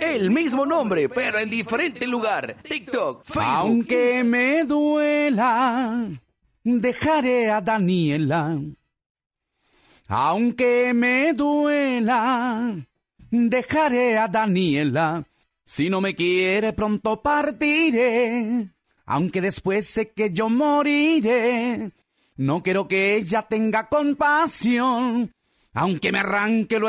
El mismo nombre, pero en diferente lugar. TikTok, Facebook. Aunque me duela, dejaré a Daniela. Aunque me duela, dejaré a Daniela. Si no me quiere, pronto partiré. Aunque después sé que yo moriré. No quiero que ella tenga compasión. Aunque me arranque luego